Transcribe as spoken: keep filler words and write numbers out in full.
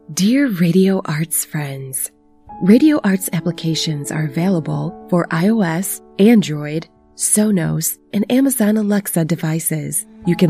Dear Radio Arts friends, Radio Arts applications are available for iOS, Android, Sonos, and Amazon Alexa devices. You can